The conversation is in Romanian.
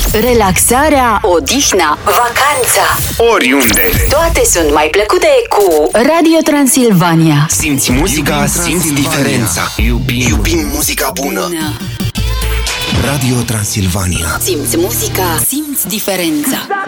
Relaxarea, odihna, vacanța, oriunde. toate sunt mai plăcute cu Radio Transilvania. Simți muzica, simți diferența. Iubim muzica bună. Radio Transilvania. Simți muzica, simți diferența.